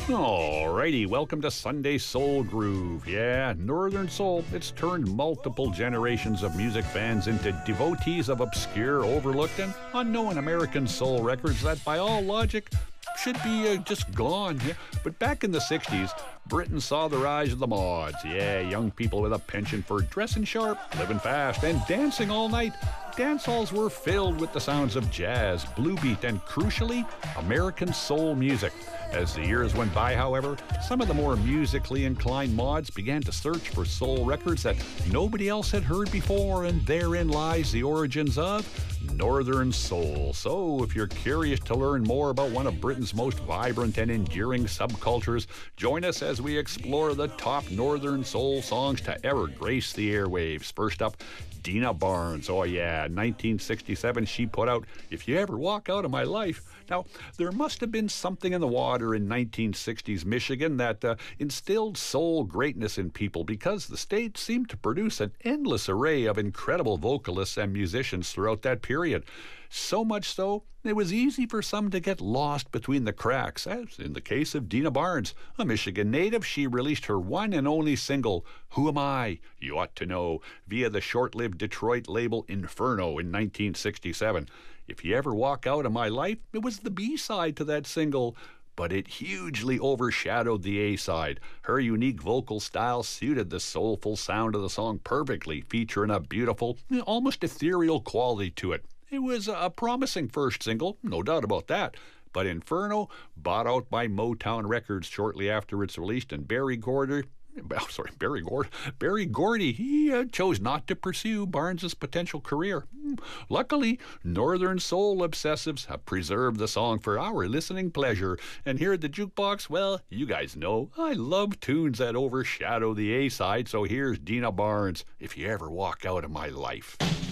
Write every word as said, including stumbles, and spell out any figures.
Alrighty, welcome to Sunday Soul Groove. Yeah, Northern Soul, it's turned multiple generations of music fans into devotees of obscure, overlooked, and unknown American soul records that, by all logic, should be uh, just gone. Yeah. But back in the sixties, Britain saw the rise of the mods. Yeah, young people with a penchant for dressing sharp, living fast, and dancing all night. Dance halls were filled with the sounds of jazz, blue beat, and crucially, American soul music. As the years went by, however, some of the more musically inclined mods began to search for soul records that nobody else had heard before, and therein lies the origins of Northern Soul. So, if you're curious to learn more about one of Britain's most vibrant and enduring subcultures, join us as we explore the top Northern Soul songs to ever grace the airwaves. First up, Deena Barnes. Oh yeah, nineteen sixty-seven, she put out If You Ever Walk Out of My Life. Now, there must have been something in the water in nineteen sixties Michigan that uh, instilled soul greatness in people, because the state seemed to produce an endless array of incredible vocalists and musicians throughout that period. So much so, it was easy for some to get lost between the cracks, as in the case of Deena Barnes. A Michigan native, she released her one and only single, Who Am I? You Ought to Know, via the short-lived Detroit label Inferno in nineteen sixty-seven. If You Ever Walk Out of My Life, it was the B-side to that single, but it hugely overshadowed the A-side. Her unique vocal style suited the soulful sound of the song perfectly, featuring a beautiful, almost ethereal quality to it. It was a promising first single, no doubt about that. But Inferno, bought out by Motown Records shortly after it's released, and Barry Gordy, oh, sorry, Barry Gordy, Barry Gordy, he uh, chose not to pursue Barnes's potential career. Luckily, Northern Soul obsessives have preserved the song for our listening pleasure. And here at the Jukebox, well, you guys know, I love tunes that overshadow the A-side, so here's Deena Barnes, If You Ever Walk Out of My Life.